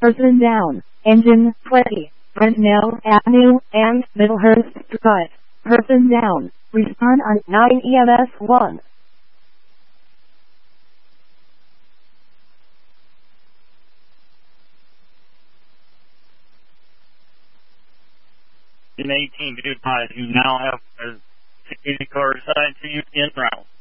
Person down. Engine 20. Brentnell Avenue and Middlehurst Drive. Person down. Respond on 9 EMS 1. In 18, be advised, you now have a security car assigned to you in route.